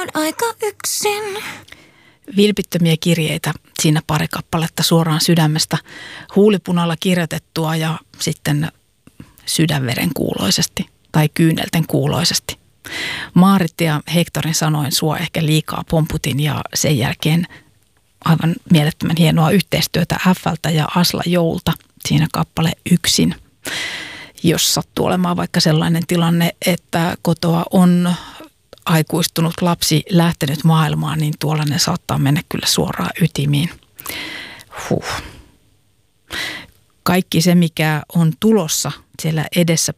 On aika yksin. Vilpittömiä kirjeitä, siinä pari kappaletta suoraan sydämestä, huulipunalla kirjoitettua ja sitten sydänveren kuuloisesti tai kyynelten kuuloisesti. Maarit ja Hektorin sanoin sua ehkä liikaa pomputin ja sen jälkeen aivan mielettömän hienoa yhteistyötä F:ltä ja Asla Joulta. Siinä kappale Yksin. Jos sattuu olemaan vaikka sellainen tilanne, että kotoa on aikuistunut lapsi lähtenyt maailmaan, niin tuollainen saattaa mennä kyllä suoraan ytimiin. Kaikki se, mikä on tulossa siellä edessä